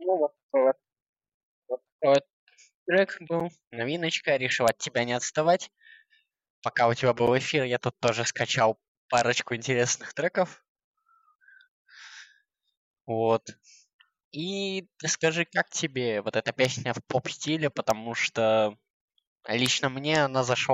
вот такой вот трек был, новиночка, решил от тебя не отставать. Пока у тебя был эфир, я тут тоже скачал парочку интересных треков. Вот. И ты скажи, как тебе вот эта песня в поп-стиле, потому что лично мне она зашла